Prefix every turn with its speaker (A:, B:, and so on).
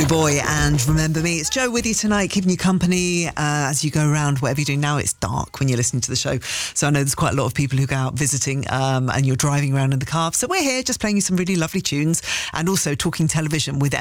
A: Johnny Boy and Remember Me. It's Jo with you tonight, keeping you company as you go around, whatever you're doing. Now it's dark when you're listening to the show, so I know there's quite a lot of people who go out visiting and you're driving around in the car. So we're here just playing you some really lovely tunes and also talking television with